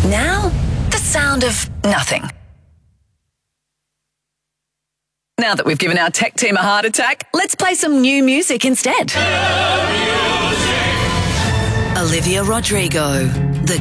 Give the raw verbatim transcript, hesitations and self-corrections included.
Now, the sound of nothing. Now that we've given our tech team a heart attack, let's play some new music instead. Olivia Rodrigo, The